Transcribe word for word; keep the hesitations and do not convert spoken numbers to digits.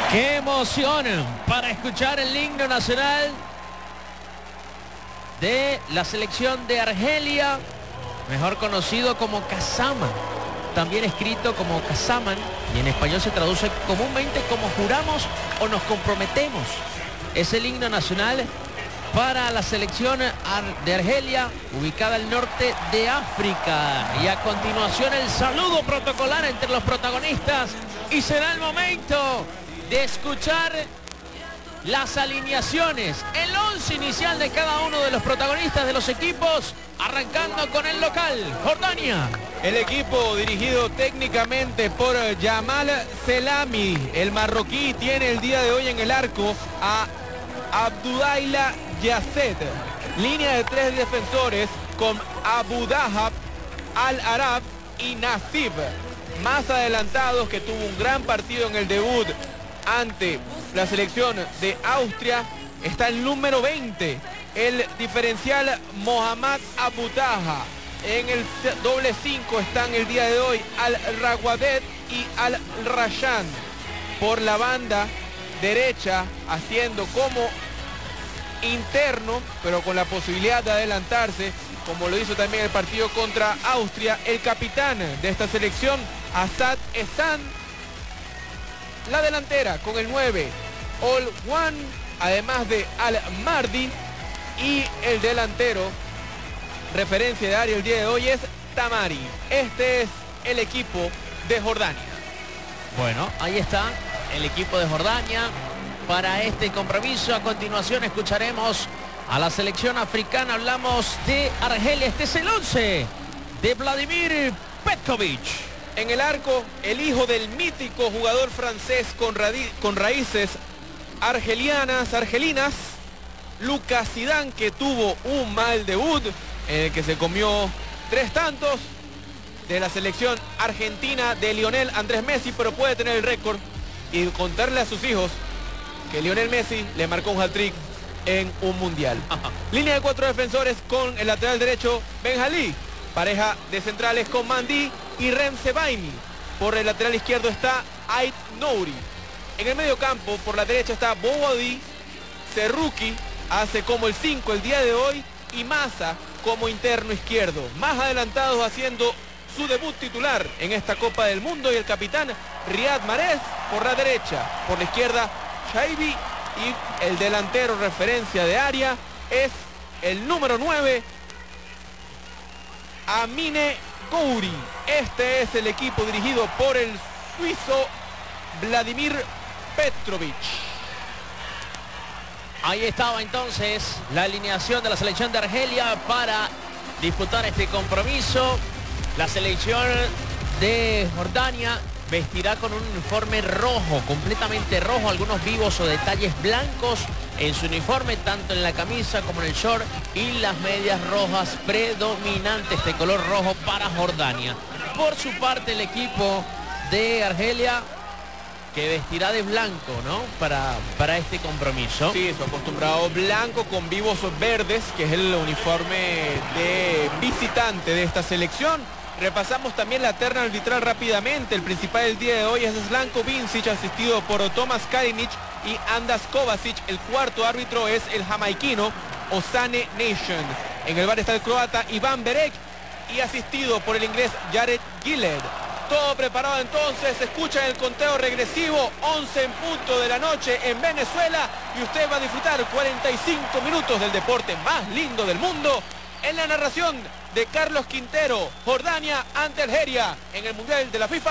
¡Qué emoción para escuchar el himno nacional de la selección de Argelia, mejor conocido como Casaman, también escrito como Casaman, y en español se traduce comúnmente como juramos o nos comprometemos? Es el himno nacional para la selección de Argelia, ubicada al norte de África. Y a continuación el saludo protocolar entre los protagonistas, y será el momento de escuchar las alineaciones, el once inicial de cada uno de los protagonistas de los equipos, arrancando con el local, Jordania. El equipo dirigido técnicamente por Yamal Selami, el marroquí, tiene el día de hoy en el arco a Abdoulaye Yasset. Línea de tres defensores con Abu Dahab, Al-Arab y Nasib. Más adelantados, que tuvo un gran partido en el debut ante la selección de Austria, está el número veinte, el diferencial Mohamed Abu Taha. En el doble cinco están el día de hoy Al-Rawadet y Al-Rashan. Por la banda derecha, haciendo como interno, pero con la posibilidad de adelantarse, como lo hizo también el partido contra Austria, el capitán de esta selección, Asad Esan. La delantera con el nueve, Olwan, además de Al-Mardi, y el delantero, referencia de área el día de hoy, es Tamari. Este es el equipo de Jordania. Bueno, ahí está el equipo de Jordania para este compromiso. A continuación escucharemos a la selección africana. Hablamos de Argelia. Este es el once de Vladimir Petkovic. En el arco, el hijo del mítico jugador francés con, con raíces argelianas, argelinas, Lucas Zidane, que tuvo un mal debut en el que se comió tres tantos, de la selección argentina de Lionel Andrés Messi, pero puede tener el récord y contarle a sus hijos que Lionel Messi le marcó un hat-trick en un mundial. Ajá. Línea de cuatro defensores con el lateral derecho Benjalí, pareja de centrales con Mandi y Remsebaini. Por el lateral izquierdo está Ait Nouri. En el medio campo, por la derecha está Bowadi, Serruki hace como el cinco el día de hoy, y Massa como interno izquierdo. Más adelantados haciendo su debut titular en esta Copa del Mundo, y el capitán Riyad Mahrez por la derecha. Por la izquierda Shaibi, y el delantero referencia de área es el número nueve, Amine Gouiri. Este es el equipo dirigido por el suizo Vladimir Petkovic. Ahí estaba entonces la alineación de la selección de Argelia para disputar este compromiso. La selección de Jordania vestirá con un uniforme rojo, completamente rojo, algunos vivos o detalles blancos en su uniforme, tanto en la camisa como en el short, y las medias rojas predominantes de color rojo para Jordania. Por su parte, el equipo de Argelia, que vestirá de blanco, ¿no? Para, para este compromiso. Sí, su acostumbrado blanco con vivos verdes, que es el uniforme de visitante de esta selección. Repasamos también la terna arbitral rápidamente. El principal del día de hoy es Slanko Vincic, asistido por Tomas Kalinic y Andas Kovacic. El cuarto árbitro es el jamaiquino Osane Nation. En el bar está el croata Iván Berek, y asistido por el inglés Jared Gillard. Todo preparado entonces, escuchan el conteo regresivo, once en punto de la noche en Venezuela, y usted va a disfrutar cuarenta y cinco minutos del deporte más lindo del mundo, en la narración de Carlos Quintero. Jordania ante Argelia en el Mundial de la FIFA.